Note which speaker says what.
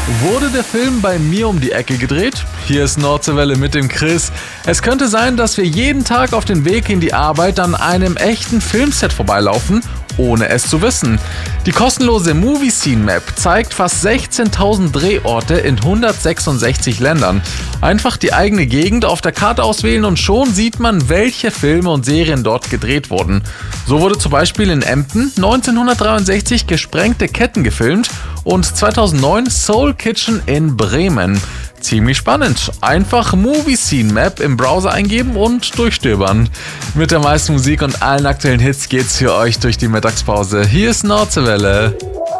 Speaker 1: Wurde der Film bei mir um die Ecke gedreht? Hier ist Nordseewelle mit dem Chris. Es könnte sein, dass wir jeden Tag auf dem Weg in die Arbeit an einem echten Filmset vorbeilaufen, ohne es zu wissen. Die kostenlose Movie Scene Map zeigt fast 16.000 Drehorte in 166 Ländern. Einfach die eigene Gegend auf der Karte auswählen und schon sieht man, welche Filme und Serien dort gedreht wurden. So wurde zum Beispiel in Emden 1963 Gesprengte Ketten gefilmt und 2009 Soul Kitchen in Bremen. Ziemlich spannend. Einfach Movie Scene Map im Browser eingeben und durchstöbern. Mit der meisten Musik und allen aktuellen Hits geht's für euch durch die Mittagspause. Hier ist Nordseewelle.